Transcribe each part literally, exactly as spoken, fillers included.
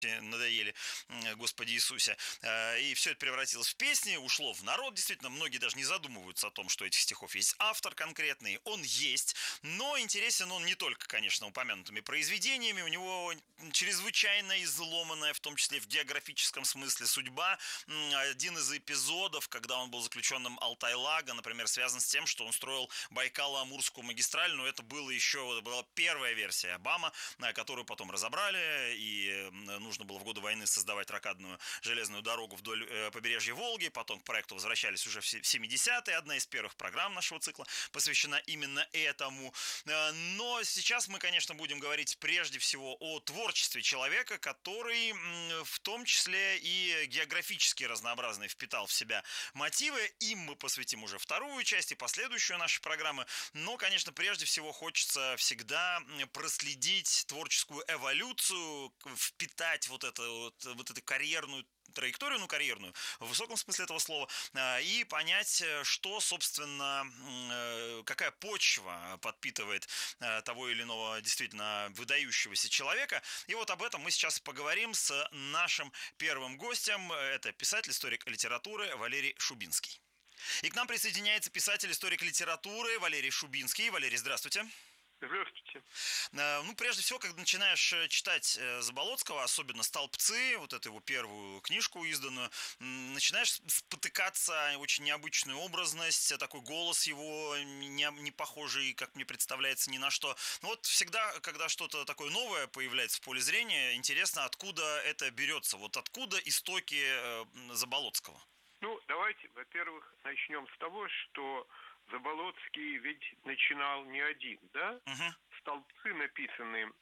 надоели, Господи Иисусе. И все это превратилось в песни, ушло в народ. Действительно, многие даже не задумываются о том, что этих стихов есть автор конкретный. Он есть, но интересен он не только, конечно, упомянутыми произведениями. У него чрезвычайно изломанная, в том числе в географическом смысле, судьба. Один из эпизодов, когда он был заключенным Алтай-Лага, например, связан с тем, что он строил Байкало-Амурскую магистраль, но это было еще, это была первая версия Обама, которую потом разобрали, и нужно было в годы войны создавать ракадную железную дорогу вдоль э, побережья Волги. Потом к проекту возвращались уже в семидесятые. Одна из первых программ нашего цикла посвящена именно этому. Э, но сейчас мы, конечно, будем говорить прежде всего о творчестве человека, который м, в том числе и географически разнообразный впитал в себя мотивы. Им мы посвятим уже вторую часть и последующую нашей программы. Но, конечно, прежде всего хочется всегда проследить творческую эволюцию, впитать вот, это, вот, вот эту карьерную траекторию, ну, карьерную, в высоком смысле этого слова, и понять, что, собственно, какая почва подпитывает того или иного действительно выдающегося человека. И вот об этом мы сейчас поговорим с нашим первым гостем. Это писатель, историк литературы Валерий Шубинский. И к нам присоединяется писатель, историк литературы Валерий Шубинский. Валерий, здравствуйте. Здравствуйте. Ну, прежде всего, когда начинаешь читать Заболоцкого, особенно «Столбцы», вот эту его первую книжку изданную, начинаешь спотыкаться, очень необычную образность, такой голос его не, не похожий, как мне представляется, ни на что. Но вот всегда, когда что-то такое новое появляется в поле зрения, интересно, откуда это берется, вот откуда истоки Заболоцкого? Ну, давайте, во-первых, начнем с того, что Заболоцкий ведь начинал не один, да? Угу. «Столбцы» написаны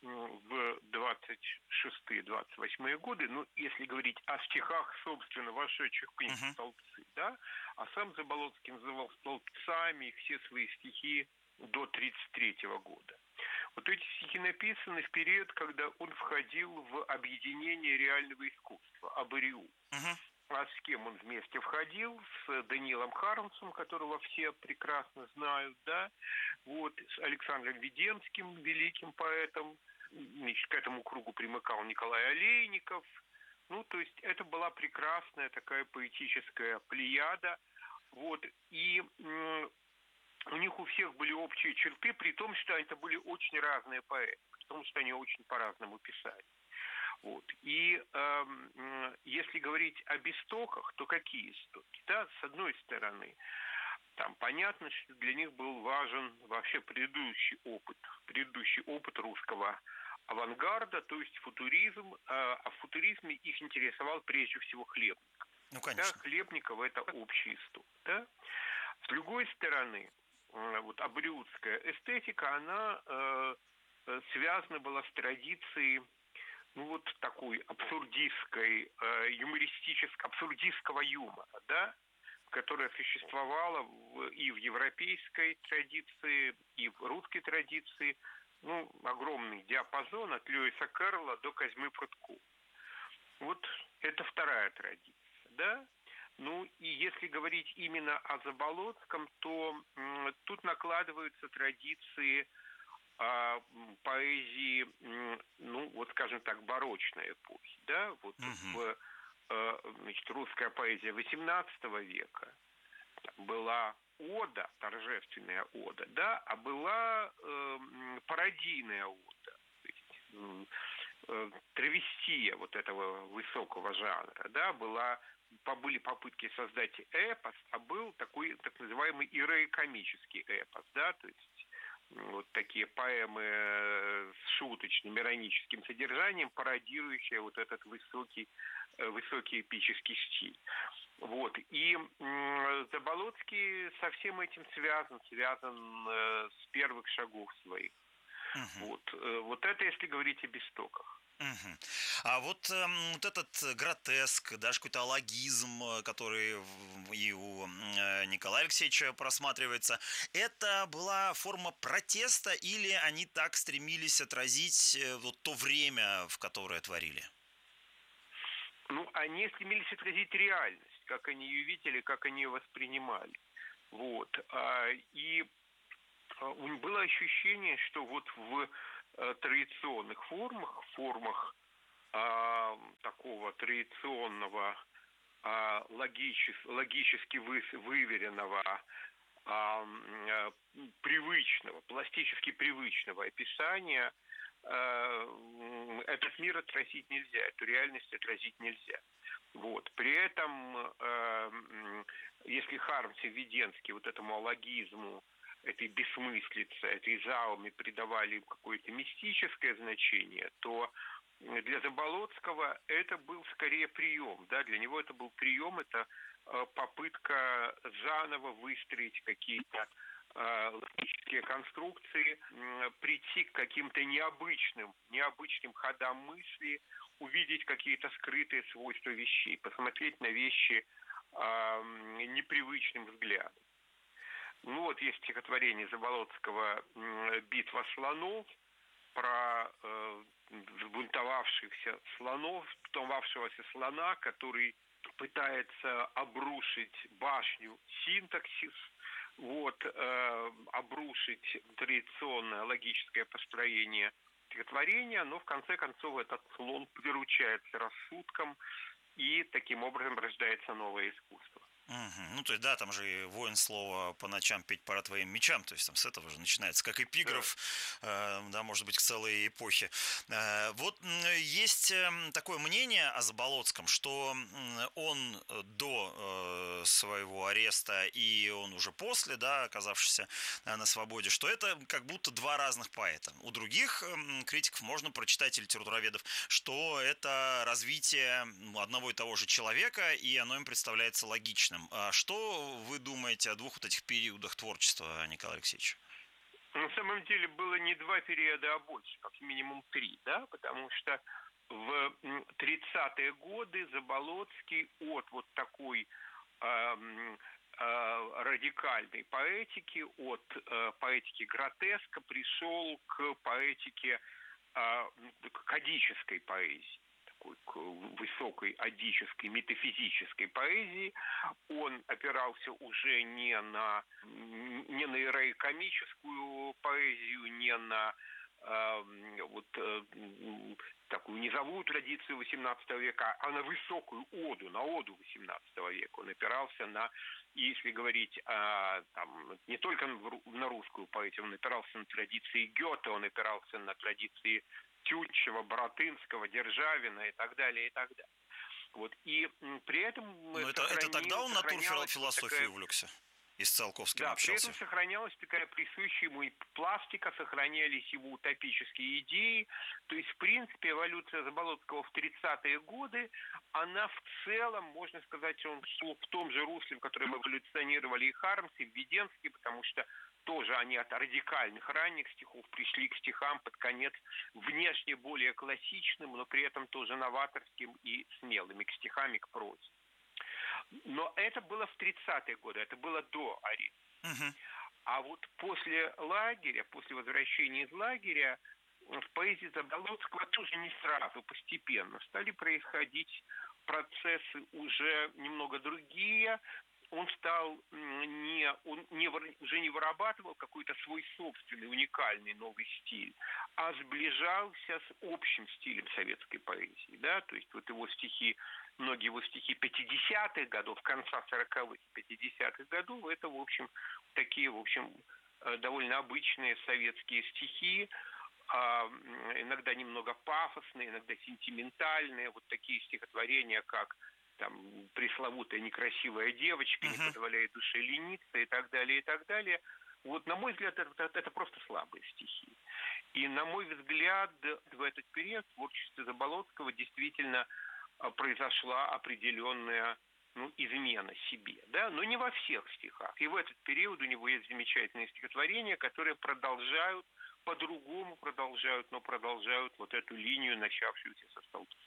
в двадцать шестые - двадцать восьмые годы, ну, если говорить о стихах, собственно, вошедших в книгу угу. «Столбцы», да? А сам Заболоцкий называл «Столбцами» все свои стихи до тридцать третьего года. Вот эти стихи написаны в период, когда он входил в объединение реального искусства, АБРИУ. Угу. А с кем он вместе входил? С Даниилом Хармсом, которого все прекрасно знают, да, вот, с Александром Веденским, великим поэтом. Значит, к этому кругу примыкал Николай Олейников. Ну, то есть это была прекрасная такая поэтическая плеяда. Вот, и м- у них у всех были общие черты, при том, что это были очень разные поэты, потому что они очень по-разному писали. Вот. И э, если говорить об истоках, то какие истоки? Да, с одной стороны, там понятно, что для них был важен вообще предыдущий опыт, предыдущий опыт русского авангарда, то есть футуризм, а в футуризме их интересовал прежде всего Хлебников. Ну, конечно. Да, Хлебников – это общий исток. Да? С другой стороны, вот абориутская эстетика, она э, связана была с традицией, ну, вот такой абсурдистской, э, юмористической, абсурдистского юмора, да, которая существовала в, и в европейской традиции, и в русской традиции. Ну, огромный диапазон от Льюиса Кэрролла до Козьмы Пруткова. Вот это вторая традиция, да. Ну, и если говорить именно о Заболоцком, то м, тут накладываются традиции поэзии, ну, вот скажем так, барочной эпохи, да, вот Угу. в, значит, русская поэзия восемнадцатого века была ода, торжественная ода, да, а была э, пародийная ода, то есть э, травестия вот этого высокого жанра, да, была, были попытки создать эпос, а был такой так называемый ироикомический эпос, да, то есть вот такие поэмы с шуточным, ироническим содержанием, пародирующие вот этот высокий, высокий эпический стиль. Вот. И Заболоцкий со всем этим связан, связан с первых шагов своих. Угу. Вот. Вот это если говорить об истоках. Угу. А вот, э, вот этот гротеск, даже какой-то алогизм, который и у э, Николая Алексеевича просматривается, это была форма протеста или они так стремились отразить э, вот то время, в которое творили? Ну, они стремились отразить реальность, как они ее видели, как они ее воспринимали. Вот. И было ощущение, что вот в традиционных формах, формах э, такого традиционного, э, логичес, логически вы, выверенного, э, э, привычного, пластически привычного описания, э, этот мир отразить нельзя, эту реальность отразить нельзя. Вот. При этом, э, если Хармс и Введенский вот этому алогизму, этой бессмыслице, этой зауме придавали какое-то мистическое значение, то для Заболоцкого это был скорее прием. Да? Для него это был прием, это попытка заново выстроить какие-то логические конструкции, прийти к каким-то необычным, необычным ходам мысли, увидеть какие-то скрытые свойства вещей, посмотреть на вещи э, непривычным взглядом. Ну вот есть стихотворение Заболоцкого «Битва слонов» про э, взбунтовавшихся слонов, взбунтовавшегося слона, который пытается обрушить башню синтаксис, вот, э, обрушить традиционное логическое построение стихотворения, но в конце концов этот слон приручается рассудком, и таким образом рождается новое искусство. Угу. Ну, то есть, да, там же и воин слова «по ночам петь пора твоим мечам», то есть там с этого же начинается, как эпиграф, да, э, да, может быть, к целой эпохе. Э, вот есть такое мнение о Заболоцком, что он до э, своего ареста и он уже после, да, оказавшийся на свободе, что это как будто два разных поэта. У других э, критиков можно прочитать, и литературоведов, что это развитие одного и того же человека, и оно им представляется логичным. А что вы думаете о двух вот этих периодах творчества Николая Алексеевича? На самом деле было не два периода, а больше, как минимум три, да, потому что в тридцатые годы Заболоцкий от вот такой э, э, радикальной поэтики, от э, поэтики гротеска пришел к поэтике, э, к адической поэзии. К высокой адической, метафизической поэзии. Он опирался уже не на, не на эроикомическую поэзию, не на э, вот, э, такую низовую традицию восемнадцатого века, а на высокую оду, на оду восемнадцатого века. Он опирался на, если говорить о, там, не только на русскую поэзию, он опирался на традиции Гёте, он опирался на традиции Тютчева, Боротынского, Державина и так далее, и так далее. Вот. И при этом... Это, это тогда он натурфилософией такая... увлекся? И с Циолковским да, общался? при этом сохранялась такая присущая ему и пластика, сохранялись его утопические идеи. То есть, в принципе, эволюция Заболоцкого в тридцатые годы, она в целом, можно сказать, он шел в том же русле, в котором эволюционировали и Хармс, и Введенский, потому что тоже они от радикальных ранних стихов пришли к стихам под конец внешне более классичным, но при этом тоже новаторским и смелыми, к стихам и к прозе. Но это было в тридцатые годы, это было до ареста. Uh-huh. А вот после лагеря, после возвращения из лагеря, в поэзии Заболоцкого тоже не сразу, постепенно стали происходить процессы уже немного другие. Он стал не, он не, уже не вырабатывал какой-то свой собственный уникальный новый стиль, а сближался с общим стилем советской поэзии. Да? То есть вот его стихи, многие его стихи пятидесятых годов, конца сороковых, пятидесятых годов, это, в общем, такие, в общем, довольно обычные советские стихи, иногда немного пафосные, иногда сентиментальные, вот такие стихотворения, как там пресловутая некрасивая девочка, uh-huh. не позволяет душе лениться и так далее, и так далее. Вот, на мой взгляд, это, это, это просто слабые стихи. И, на мой взгляд, в этот период в творчестве Заболоцкого действительно произошла определенная, ну, измена себе, да, но не во всех стихах. И в этот период у него есть замечательные стихотворения, которые продолжают, по-другому продолжают, но продолжают вот эту линию, начавшуюся со Столбцова.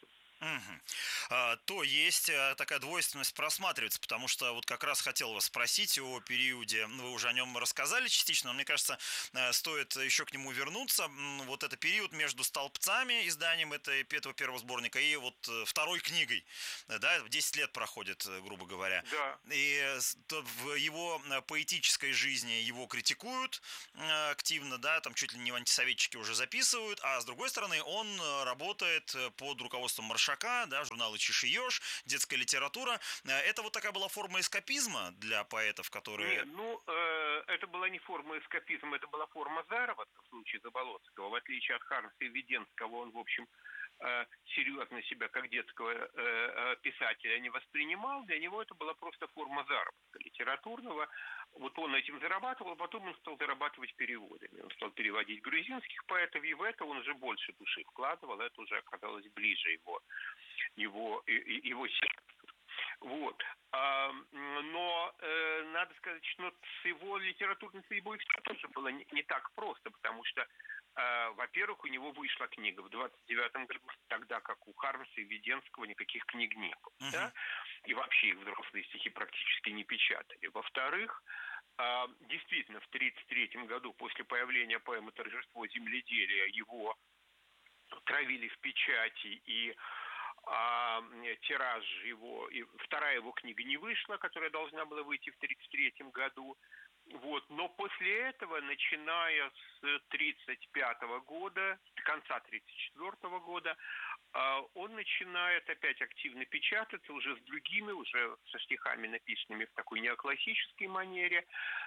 Мгм. А, то есть а, такая двойственность просматривается, потому что вот как раз хотел вас спросить о периоде, ну, вы уже о нем рассказали частично, но мне кажется, э, стоит еще к нему вернуться. М, Вот это период между «Столбцами», изданием этой, этого первого сборника, и вот э, второй книгой, э, да, десять лет проходит, э, грубо говоря. Да. И э, с- то в его э, поэтической жизни его критикуют э, активно, да, там чуть ли не антисоветчики уже записывают, а с другой стороны он э, работает э, под руководством Маршака, да, журналы «Чиж и Ёж», детская литература. Э, Это вот такая была форма эскапизма для поэтов, Не, которые... ну, э, это была не форма эскапизма, это была форма заработка в случае Заболоцкого. В отличие от Хармса и Веденского, он, в общем, э, серьезно себя как детского э, э, писателя не воспринимал. Для него это была просто форма заработка литературного. Вот он этим зарабатывал, потом он стал зарабатывать переводами. Он стал переводить грузинских поэтов, и в это он уже больше души вкладывал. Это уже оказалось ближе его, его, и- и- его сердцу. Вот. А, но э, надо сказать, что с его литературной судьбой все тоже было не, не так просто, потому что, э, во-первых, у него вышла книга в двадцать девятом году, тогда как у Хармса и Веденского никаких книг не было. Мгм. Да? И вообще их взрослые стихи практически не печатали. Во-вторых, э, действительно, в тридцать третьем году, после появления поэмы «Торжество земледелия», его травили в печати, и а, тираж его, и вторая его книга не вышла, которая должна была выйти в тридцать третьем году. Вот. Но после этого, начиная с тридцать пятого года, конца тридцать четвёртого года, а, он начинает опять активно печататься уже с другими, уже со стихами, написанными в такой неоклассической манере.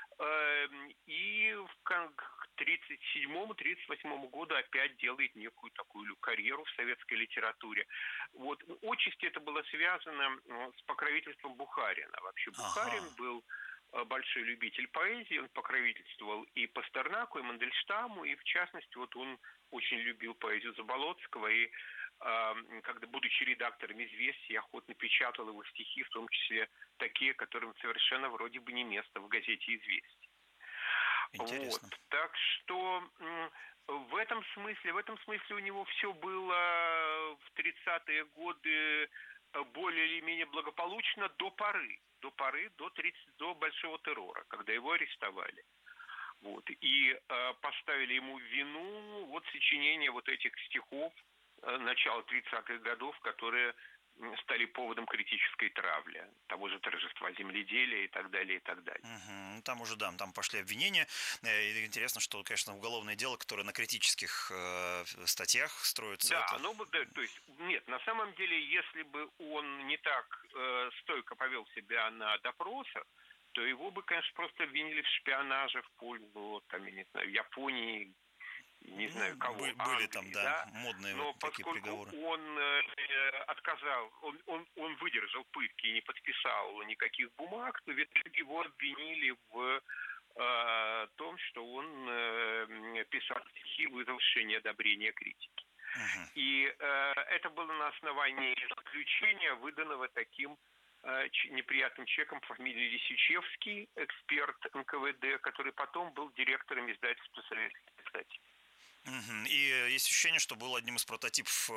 И к тридцать седьмому — тридцать восьмому году опять делает некую такую карьеру в советской литературе. Вот. Отчасти это было связано с покровительством Бухарина. Вообще Бухарин Ага. был большой любитель поэзии, он покровительствовал и Пастернаку, и Мандельштаму, и в частности вот он очень любил поэзию Заболоцкого, и когда, будучи редактором «Известий», охотно печатал его стихи, в том числе такие, которым совершенно вроде бы не место в газете «Известия». Вот. Интересно. Так что в этом смысле, в этом смысле у него все было в тридцатые годы более или менее благополучно до поры, до поры, до, тридцать, до Большого террора, когда его арестовали. Вот. И э, поставили ему в вину вот сочинение вот этих стихов э, начала тридцатых годов, которые стали поводом критической травли, того же «Торжества земледелия» и так далее, и так далее. Угу. Там уже, да, там пошли обвинения. И интересно, что, конечно, уголовное дело, которое на критических э, статьях строится. Да, это... ну, да, то есть, нет, на самом деле, если бы он не так э, стойко повел себя на допросах, то его бы, конечно, просто обвинили в шпионаже в пользу, там, я не знаю, Японии, не знаю Ну, кого, бы- были Англии, там, да, да, модные но вот такие поскольку приговоры. он э, отказал, он, он, он выдержал пытки и не подписал никаких бумаг, то в итоге его обвинили в э, том, что он э, писал стихи, вызвавшие неодобрение критики. Угу. И э, это было на основании заключения, выданного таким э, неприятным чеком по фамилии Лисичевский, эксперт эн ка вэ дэ, который потом был директором издательства «Советский писатель». Угу. И есть ощущение, что был одним из прототипов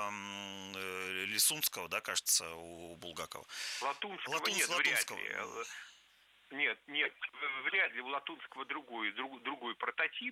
э, Лисунского, да, кажется, у Булгакова. Латунского Латун... нет, Латунского. вряд ли. Нет, нет, вряд ли у Латунского другой, друг, другой прототип.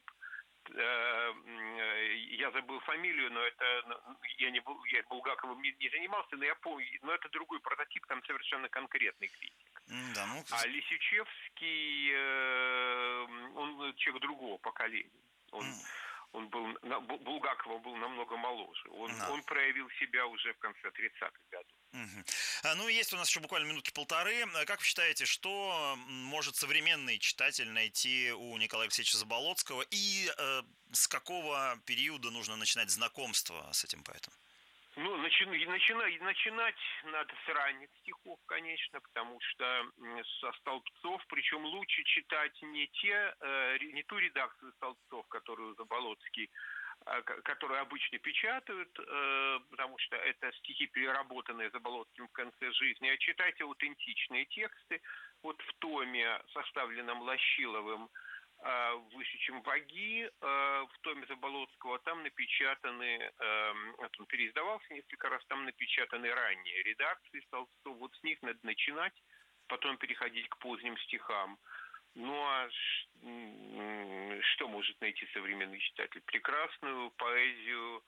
Я забыл фамилию, но это я не был, я Булгаковым не, не занимался, но я помню, но это другой прототип, там совершенно конкретный критик. Да, ну... А Лисичевский, он человек другого поколения. Он, он был, Булгаков был намного моложе. Он, да. он проявил себя уже в конце тридцатых годов. Угу. Ну, есть у нас еще буквально минутки полторы. Как вы считаете, что может современный читатель найти у Николая Алексеевича Заболоцкого и э, с какого периода нужно начинать знакомство с этим поэтом? Ну, начинать, начинать, начинать надо с ранних стихов, конечно, потому что со столбцов, причем лучше читать не те, не ту редакцию столбцов, которую Заболоцкий, которые обычно печатают, потому что это стихи, переработанные Заболоцким в конце жизни, а читайте аутентичные тексты. Вот в томе, составленном Лощиловым, выше, чем ваги в томе Заболоцкого. Там напечатаны, он переиздавался несколько раз, там напечатаны ранние редакции Толстого. Вот с них надо начинать, потом переходить к поздним стихам. Ну а что может найти современный читатель? Прекрасную поэзию,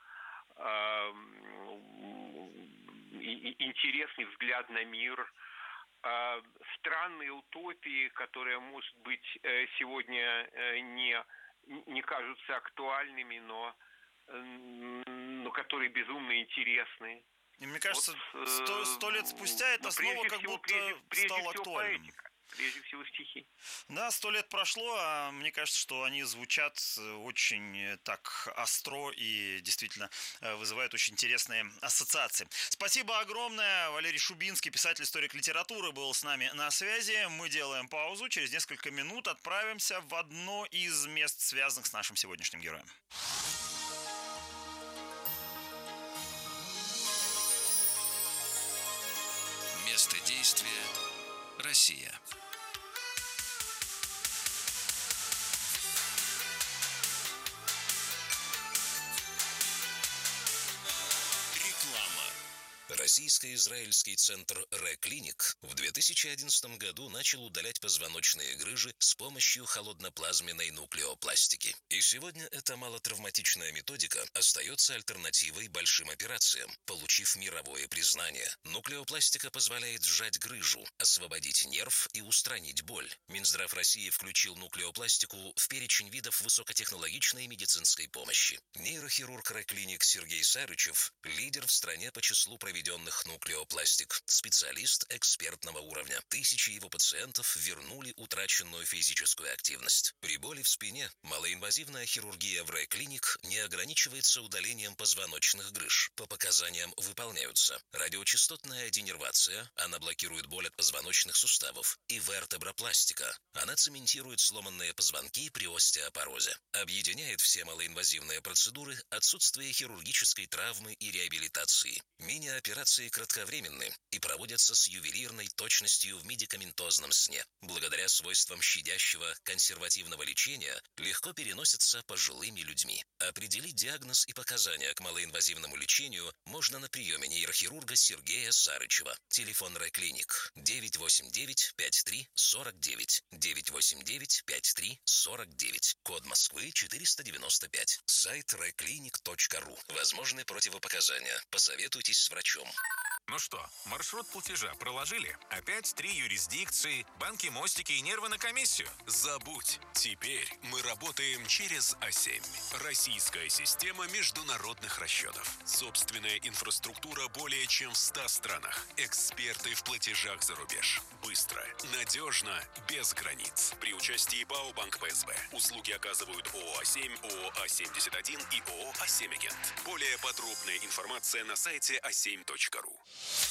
интересный взгляд на мир, странные утопии, которые, может быть, сегодня не, не кажутся актуальными, но, но которые безумно интересны. И мне кажется, вот, сто, сто лет спустя это снова как всего, будто прежде, прежде стало всего актуальным. Поэтика. Прежде всего стихи. Да, сто лет прошло, а мне кажется, что они звучат очень так остро и действительно вызывают очень интересные ассоциации. Спасибо огромное. Валерий Шубинский, писатель, историк литературы, был с нами на связи. Мы делаем паузу. Через несколько минут отправимся в одно из мест, связанных с нашим сегодняшним героем. Место действия – Россия. Российско-израильский центр Ре-Клиник в две тысячи одиннадцатом году начал удалять позвоночные грыжи с помощью холодноплазменной нуклеопластики. И сегодня эта малотравматичная методика остается альтернативой большим операциям, получив мировое признание. Нуклеопластика позволяет сжать грыжу, освободить нерв и устранить боль. Минздрав России включил нуклеопластику в перечень видов высокотехнологичной медицинской помощи. Нейрохирург Ре-Клиник Сергей Сарычев – лидер в стране по числу проведенных нуклеопластик, специалист экспертного уровня. Тысячи его пациентов вернули утраченную физическую активность. При боли в спине малоинвазивная хирургия в Ре-Клиник не ограничивается удалением позвоночных грыж. По показаниям выполняются радиочастотная денервация, она блокирует боль от позвоночных суставов, и вертебропластика, она цементирует сломанные позвонки при остеопорозе. Объединяет все малоинвазивные процедуры отсутствие хирургической травмы и реабилитации. Мини-операции кратковременны и проводятся с ювелирной точностью в медикаментозном сне. Благодаря свойствам щадящего консервативного лечения легко переносятся пожилыми людьми. Определить диагноз и показания к малоинвазивному лечению можно на приеме нейрохирурга Сергея Сарычева. Телефон Ре-Клиник девять восемь девять пять три сорок девять, девять восемь девять пять три сорок девять, код Москвы четыреста девяносто пять, сайт ре клиник точка ру. Возможны противопоказания. Посоветуйтесь с врачом. Ну что, маршрут платежа проложили? Опять три юрисдикции, банки, мостики и нервы на комиссию? Забудь. Теперь мы работаем через а семь. Российская система международных расчетов. Собственная инфраструктура более чем в ста странах. Эксперты в платежах за рубеж. Быстро, надежно, без границ. При участии ПАО Банк ПСБ. Услуги оказывают ООО а семь, ООО а семьдесят один и ООО а семь Агент. Более подробная информация на сайте а семь точка ру.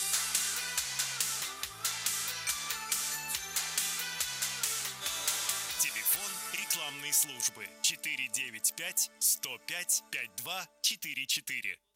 Телефон рекламной службы четыре девять пять сто пять пятьдесят два четыре четыре.